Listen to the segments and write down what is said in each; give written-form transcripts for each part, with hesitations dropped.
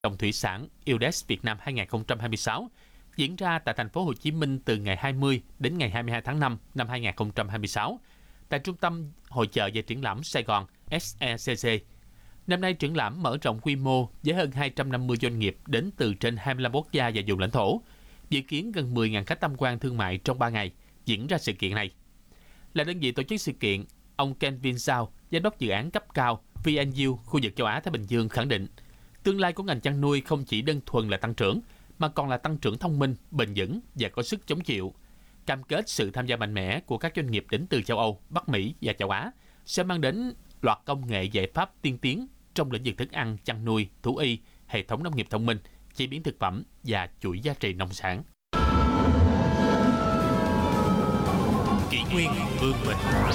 Động thủy sản ILDEX Việt Nam 2026 diễn ra tại thành phố Hồ Chí Minh từ ngày 20 đến ngày 22 tháng 5 năm 2026 tại Trung tâm Hội chợ và Triển lãm Sài Gòn SECC. Năm nay triển lãm mở rộng quy mô với hơn 250 doanh nghiệp đến từ trên 25 quốc gia và vùng lãnh thổ. Dự kiến gần 10.000 khách tham quan thương mại trong 3 ngày diễn ra sự kiện này. Là đơn vị tổ chức sự kiện, ông Kelvin Zhao, giám đốc dự án cấp cao VNU khu vực châu Á Thái Bình Dương khẳng định, tương lai của ngành chăn nuôi không chỉ đơn thuần là tăng trưởng, mà còn là tăng trưởng thông minh, bền vững và có sức chống chịu. Cam kết sự tham gia mạnh mẽ của các doanh nghiệp đến từ châu Âu, Bắc Mỹ và châu Á sẽ mang đến loạt công nghệ giải pháp tiên tiến trong lĩnh vực thức ăn, chăn nuôi, thú y, hệ thống nông nghiệp thông minh, chế biến thực phẩm và chuỗi giá trị nông sản. Kỷ nguyên vươn mình.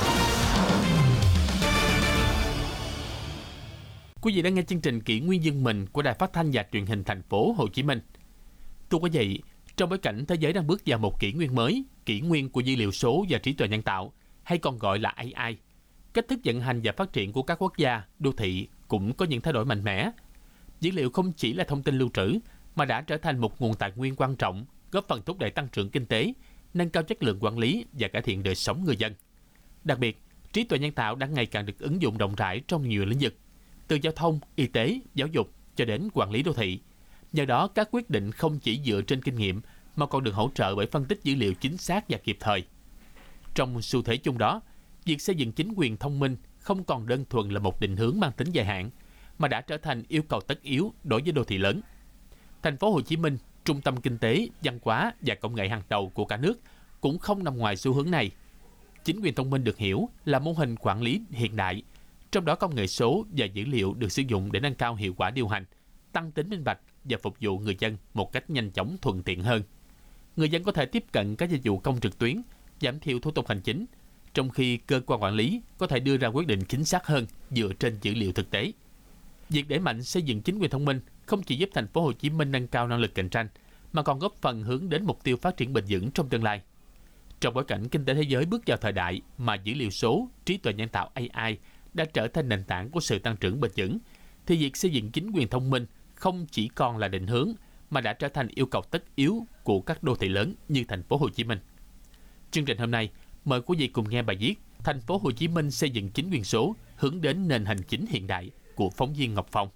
Quý vị đang nghe chương trình Kỷ nguyên vươn mình của Đài Phát thanh và Truyền hình Thành phố Hồ Chí Minh. Thưa quý vị, trong bối cảnh thế giới đang bước vào một kỷ nguyên mới, kỷ nguyên của dữ liệu số và trí tuệ nhân tạo, hay còn gọi là AI, cách thức vận hành và phát triển của các quốc gia, đô thị cũng có những thay đổi mạnh mẽ. Dữ liệu không chỉ là thông tin lưu trữ, mà đã trở thành một nguồn tài nguyên quan trọng, góp phần thúc đẩy tăng trưởng kinh tế, nâng cao chất lượng quản lý và cải thiện đời sống người dân. Đặc biệt, trí tuệ nhân tạo đang ngày càng được ứng dụng rộng rãi trong nhiều lĩnh vực, từ giao thông, y tế, giáo dục cho đến quản lý đô thị. Nhờ đó, các quyết định không chỉ dựa trên kinh nghiệm mà còn được hỗ trợ bởi phân tích dữ liệu chính xác và kịp thời. Trong xu thế chung đó, việc xây dựng chính quyền thông minh không còn đơn thuần là một định hướng mang tính dài hạn, mà đã trở thành yêu cầu tất yếu đối với đô thị lớn. Thành phố Hồ Chí Minh, trung tâm kinh tế, văn hóa và công nghệ hàng đầu của cả nước, cũng không nằm ngoài xu hướng này. Chính quyền thông minh được hiểu là mô hình quản lý hiện đại, trong đó công nghệ số và dữ liệu được sử dụng để nâng cao hiệu quả điều hành, tăng tính minh bạch và phục vụ người dân một cách nhanh chóng, thuận tiện hơn. Người dân có thể tiếp cận các dịch vụ công trực tuyến, giảm thiểu thủ tục hành chính, trong khi cơ quan quản lý có thể đưa ra quyết định chính xác hơn dựa trên dữ liệu thực tế. Việc đẩy mạnh xây dựng chính quyền thông minh không chỉ giúp thành phố Hồ Chí Minh nâng cao năng lực cạnh tranh, mà còn góp phần hướng đến mục tiêu phát triển bền vững trong tương lai. Trong bối cảnh kinh tế thế giới bước vào thời đại mà dữ liệu số, trí tuệ nhân tạo AI đã trở thành nền tảng của sự tăng trưởng bền vững, thì việc xây dựng chính quyền thông minh không chỉ còn là định hướng, mà đã trở thành yêu cầu tất yếu của các đô thị lớn như thành phố Hồ Chí Minh. Chương trình hôm nay mời quý vị cùng nghe bài viết Thành phố Hồ Chí Minh xây dựng chính quyền số hướng đến nền hành chính hiện đại của phóng viên Ngọc Phong.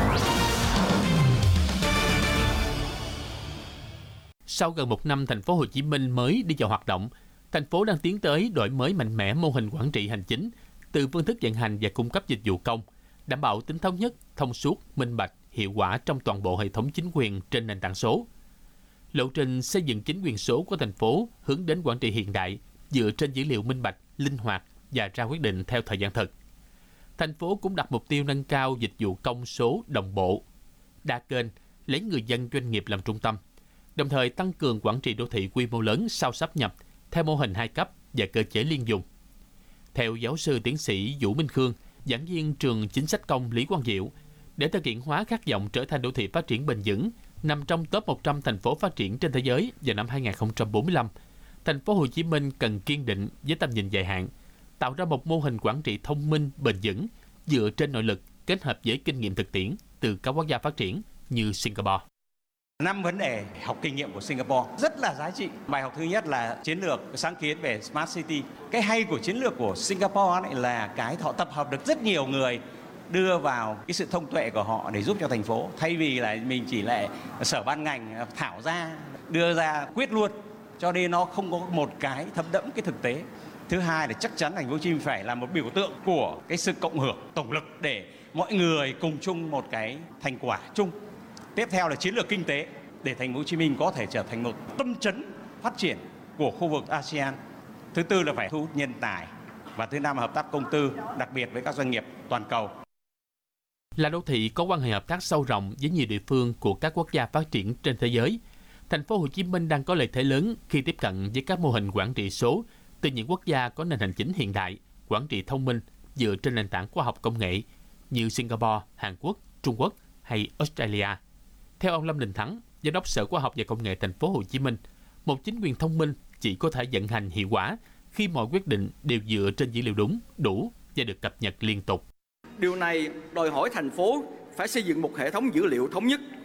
Sau gần một năm thành phố Hồ Chí Minh mới đi vào hoạt động, thành phố đang tiến tới đổi mới mạnh mẽ mô hình quản trị hành chính, từ phương thức vận hành và cung cấp dịch vụ công, đảm bảo tính thống nhất, thông suốt, minh bạch, hiệu quả trong toàn bộ hệ thống chính quyền trên nền tảng số. Lộ trình xây dựng chính quyền số của thành phố hướng đến quản trị hiện đại, dựa trên dữ liệu minh bạch, linh hoạt và ra quyết định theo thời gian thực. Thành phố cũng đặt mục tiêu nâng cao dịch vụ công số đồng bộ, đa kênh, lấy người dân doanh nghiệp làm trung tâm, đồng thời tăng cường quản trị đô thị quy mô lớn sau sáp nhập theo mô hình 2 cấp và cơ chế liên vùng. Theo giáo sư tiến sĩ Vũ Minh Khương, giảng viên trường chính sách công Lý Quang Diệu, để thực hiện hóa khát vọng trở thành đô thị phát triển bền vững, nằm trong top 100 thành phố phát triển trên thế giới vào năm 2045, thành phố Hồ Chí Minh cần kiên định với tầm nhìn dài hạn, tạo ra một mô hình quản trị thông minh bền vững dựa trên nội lực kết hợp với kinh nghiệm thực tiễn từ các quốc gia phát triển như Singapore. 5 vấn đề học kinh nghiệm của Singapore rất là giá trị. Bài học thứ nhất là chiến lược sáng kiến về Smart City. Cái hay của chiến lược của Singapore này là cái họ tập hợp được rất nhiều người đưa vào cái sự thông tuệ của họ để giúp cho thành phố. Thay vì là mình chỉ lại sở ban ngành thảo ra, đưa ra quyết luôn, cho nên nó không có một cái thấm đẫm cái thực tế. Thứ hai là chắc chắn thành phố Hồ Chí Minh phải là một biểu tượng của cái sự cộng hưởng, tổng lực để mọi người cùng chung một cái thành quả chung. Tiếp theo là chiến lược kinh tế để thành phố Hồ Chí Minh có thể trở thành một tâm chấn phát triển của khu vực ASEAN. Thứ tư là phải thu hút nhân tài. Và thứ năm là hợp tác công tư, đặc biệt với các doanh nghiệp toàn cầu. Là đô thị có quan hệ hợp tác sâu rộng với nhiều địa phương của các quốc gia phát triển trên thế giới, thành phố Hồ Chí Minh đang có lợi thế lớn khi tiếp cận với các mô hình quản trị số từ những quốc gia có nền hành chính hiện đại, quản trị thông minh dựa trên nền tảng khoa học công nghệ như Singapore, Hàn Quốc, Trung Quốc hay Australia. Theo ông Lâm Đình Thắng, Giám đốc Sở Khoa học và Công nghệ thành phố Hồ Chí Minh, một chính quyền thông minh chỉ có thể vận hành hiệu quả khi mọi quyết định đều dựa trên dữ liệu đúng, đủ và được cập nhật liên tục. Điều này đòi hỏi thành phố phải xây dựng một hệ thống dữ liệu thống nhất